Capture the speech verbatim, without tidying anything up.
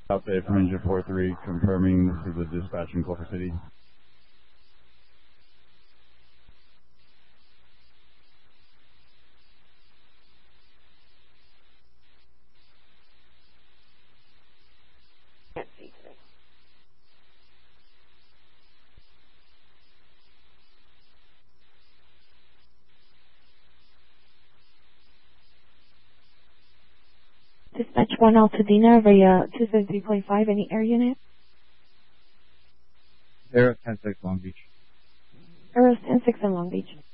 Update from Engine four three, confirming this is a dispatch in Culver City. Dispatch one Altadena via two seventy-three point five, any air unit? Aero ten six Long Beach. Aero ten six in Long Beach.